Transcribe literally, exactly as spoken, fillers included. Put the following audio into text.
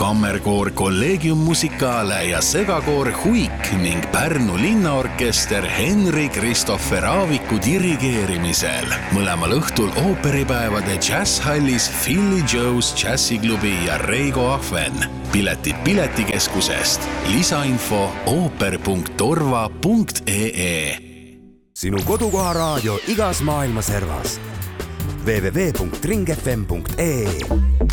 kammerkoor Collegium Musicale ja segakoor Huik ning Pärnu linnaorkester Henri Christopher Aaviku dirigeerimisel. Mõlemal õhtul ooperipäevade Jazzhallis Philly Joe's Jazziklubi ja Reigo Ahven. Piletid Piletikeskusest. Lisainfo ooper punkt torva punkt ee. Sinu kodukoha raadio igas maailma servas. w w w punkt ring f m punkt ee